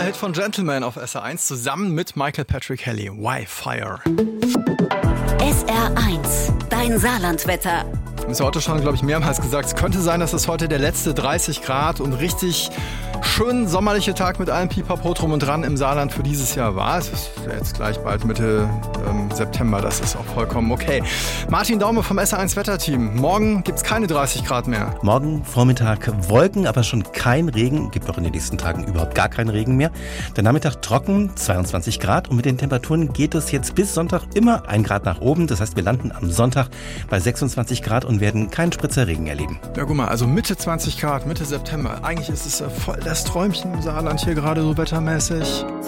Hit von Gentleman auf SR1 zusammen mit Michael Patrick Kelly. Why Fire? SR1, dein Saarlandwetter. Ich habe es heute schon, glaube ich, mehrmals gesagt. Es könnte sein, dass es heute der letzte 30 Grad und richtig schön sommerliche Tag mit allem Pipapo drum und dran im Saarland für dieses Jahr war. Es ist jetzt gleich bald Mitte September, das ist auch vollkommen okay. Martin Daume vom SR1 Wetterteam. Morgen gibt es keine 30 Grad mehr. Morgen Vormittag Wolken, aber schon kein Regen. Gibt auch in den nächsten Tagen überhaupt gar keinen Regen mehr. Der Nachmittag trocken, 22 Grad. Und mit den Temperaturen geht es jetzt bis Sonntag immer 1 Grad nach oben. Das heißt, wir landen am Sonntag bei 26 Grad und werden keinen Spritzer Regen erleben. Ja, guck mal, also Mitte 20 Grad, Mitte September. Eigentlich ist es voll das Träumchen im Saarland hier gerade so wettermäßig.